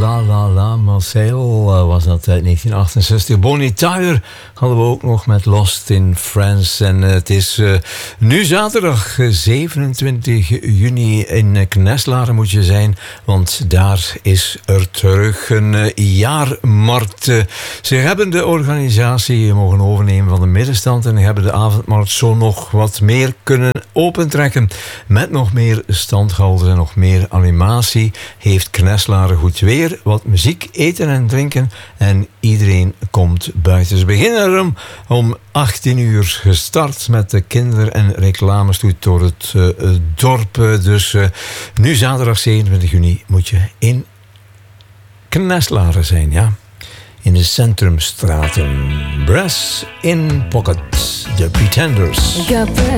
La La La Marseille was dat uit 1968. Bonnie Tyler hadden we ook nog met Lost in France. En het is nu zaterdag 27 juni in Kneslaren moet je zijn. Want daar is er terug een jaarmarkt. Ze hebben de organisatie mogen overnemen van de middenstand. En hebben de avondmarkt zo nog wat meer kunnen opentrekken. Met nog meer standhouders en nog meer animatie heeft Kneslaren goed weer. Wat muziek, eten en drinken. En iedereen komt buiten. Ze beginnen om 18 uur gestart met de kinder- en reclamestoet door het dorp. Dus nu zaterdag 27 juni moet je in Kneslaren zijn, ja. In de centrumstraten. Brass in Pocket, The Pretenders.